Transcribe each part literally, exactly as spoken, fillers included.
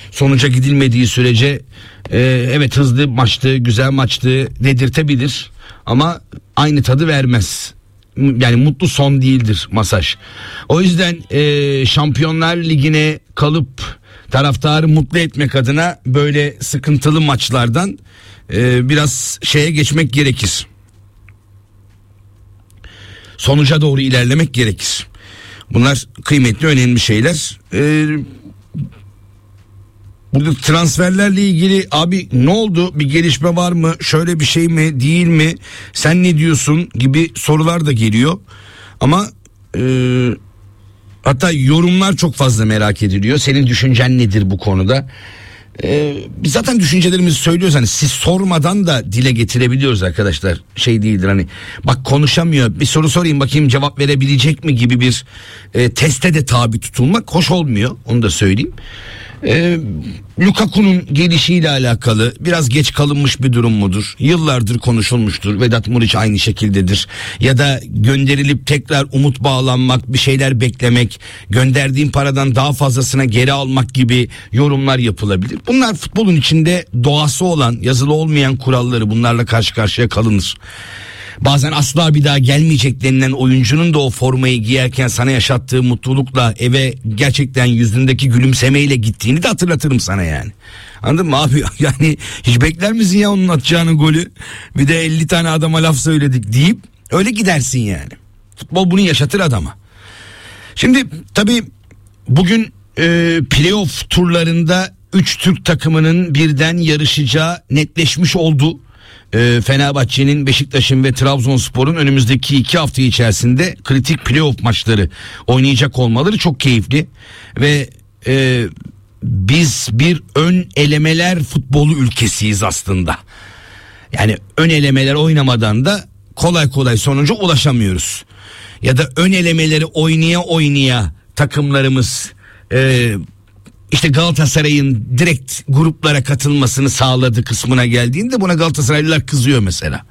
sonuca gidilmediği sürece e, evet hızlı maçtı, güzel maçtı dedirtebilir ama aynı tadı vermez. Yani mutlu son değildir masaj. O yüzden e, Şampiyonlar Ligi'ne kalıp taraftarı mutlu etmek adına böyle sıkıntılı maçlardan e, biraz şeye geçmek gerekir. Sonuca doğru ilerlemek gerekir. Bunlar kıymetli, önemli şeyler. Ee, burada transferlerle ilgili abi ne oldu? Bir gelişme var mı? Şöyle bir şey mi? Değil mi? Sen ne diyorsun? Gibi sorular da geliyor. Ama e, hatta yorumlar çok fazla merak ediliyor. Senin düşüncen nedir bu konuda? Ee, biz zaten düşüncelerimizi söylüyoruz, hani siz sormadan da dile getirebiliyoruz arkadaşlar, şey değildir hani bak konuşamıyor bir soru sorayım bakayım cevap verebilecek mi gibi bir e, teste de tabi tutulmak hoş olmuyor, onu da söyleyeyim. Ee, Lukaku'nun gelişiyle alakalı biraz geç kalınmış bir durum mudur? Yıllardır konuşulmuştur. Vedat Muriç aynı şekildedir. Ya da gönderilip tekrar umut bağlanmak, bir şeyler beklemek, gönderdiğin paradan daha fazlasına geri almak gibi yorumlar yapılabilir. Bunlar futbolun içinde doğası olan, yazılı olmayan kuralları, bunlarla karşı karşıya kalınır. Bazen asla bir daha gelmeyecek denilen oyuncunun da o formayı giyerken sana yaşattığı mutlulukla eve gerçekten yüzündeki gülümsemeyle gittiğini de hatırlatırım sana yani. Anladın mı abi? Yani hiç bekler misin ya onun atacağını golü? Bir de elli tane adama laf söyledik deyip öyle gidersin yani. Futbol bunu yaşatır adama. Şimdi tabii bugün e, playoff turlarında üç Türk takımının birden yarışacağı netleşmiş oldu. Fenerbahçe'nin, Beşiktaş'ın ve Trabzonspor'un önümüzdeki iki hafta içerisinde kritik playoff maçları oynayacak olmaları çok keyifli ve e, biz bir ön elemeler futbolu ülkesiyiz aslında. Yani ön elemeler oynamadan da kolay kolay sonuca ulaşamıyoruz. Ya da ön elemeleri oynaya oynaya takımlarımız e, İşte Galatasaray'ın direkt gruplara katılmasını sağladı kısmına geldiğinde buna Galatasaraylılar kızıyor mesela.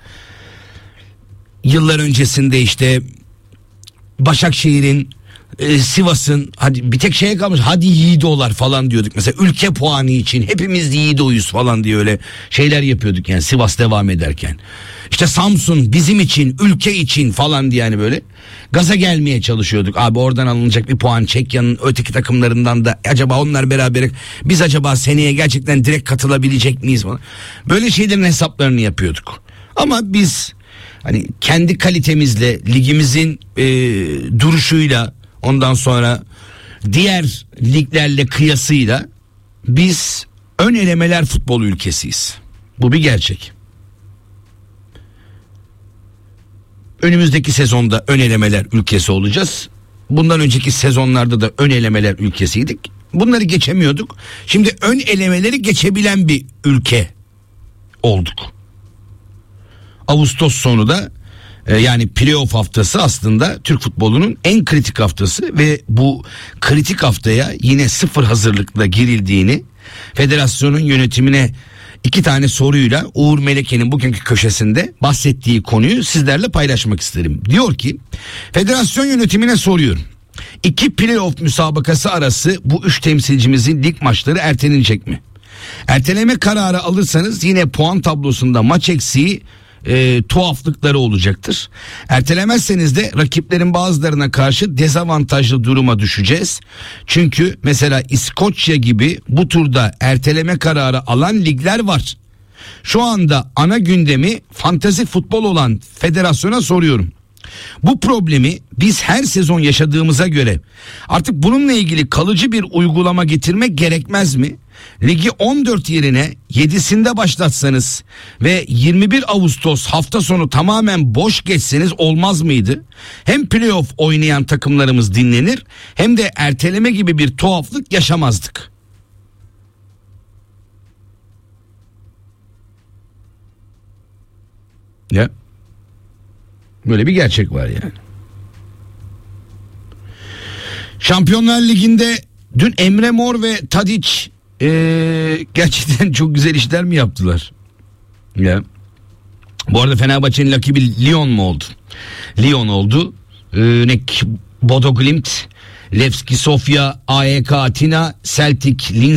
Yıllar öncesinde işte Başakşehir'in, e, Sivas'ın hadi bir tek şeye kalmış, hadi yiğidolar falan diyorduk mesela, ülke puanı için hepimiz yiğidoyuz falan diye öyle şeyler yapıyorduk yani Sivas devam ederken. İşte Samsun bizim için, ülke için falan diye yani böyle gaza gelmeye çalışıyorduk. Abi oradan alınacak bir puan Çekya'nın öteki takımlarından da acaba onlar beraber biz acaba seneye gerçekten direkt katılabilecek miyiz falan. Böyle şeylerin hesaplarını yapıyorduk. Ama biz hani kendi kalitemizle, ligimizin e, duruşuyla, ondan sonra diğer liglerle kıyasıyla biz ön elemeler futbol ülkesiyiz. Bu bir gerçek. Önümüzdeki sezonda ön elemeler ülkesi olacağız. Bundan önceki sezonlarda da ön elemeler ülkesiydik. Bunları geçemiyorduk. Şimdi ön elemeleri geçebilen bir ülke olduk. Ağustos sonu da e, yani playoff haftası aslında Türk futbolunun en kritik haftası ve bu kritik haftaya yine sıfır hazırlıkla girildiğini federasyonun yönetimine İki tane soruyla Uğur Meleke'nin bugünkü köşesinde bahsettiği konuyu sizlerle paylaşmak isterim. Diyor ki, federasyon yönetimine soruyorum. İki playoff müsabakası arası bu üç temsilcimizin lig maçları ertelenecek mi? Erteleme kararı alırsanız yine puan tablosunda maç eksiği e, tuhaflıkları olacaktır. Ertelemezseniz de rakiplerin bazılarına karşı dezavantajlı duruma düşeceğiz. Çünkü mesela İskoçya gibi bu turda erteleme kararı alan ligler var. Şu anda ana gündemi fantezi futbol olan federasyona soruyorum. Bu problemi biz her sezon yaşadığımıza göre artık bununla ilgili kalıcı bir uygulama getirmek gerekmez mi? Ligi on dört yerine yedisinde başlatsanız ve yirmi bir Ağustos hafta sonu tamamen boş geçseniz olmaz mıydı? Hem playoff oynayan takımlarımız dinlenir hem de erteleme gibi bir tuhaflık yaşamazdık. Ya böyle bir gerçek var yani. Şampiyonlar Ligi'nde dün Emre Mor ve Tadic ee, gerçekten çok güzel işler mi yaptılar? Ya. Bu arada Fenerbahçe'nin rakibi Lyon mu oldu? Lyon oldu. Ee, ne Bodo Glimt, Levski Sofia, A E K Atina, Celtic, Linz